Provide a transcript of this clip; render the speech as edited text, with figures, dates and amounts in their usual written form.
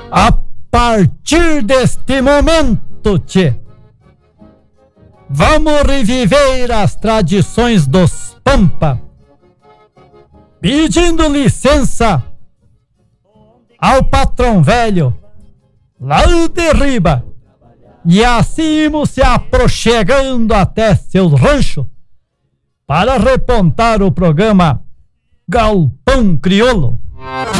A partir deste momento, tchê, vamos reviver as tradições dos Pampa, pedindo licença ao patrão velho lá de riba, e assim se aproximando até seu rancho para repontar o programa Galpão Crioulo.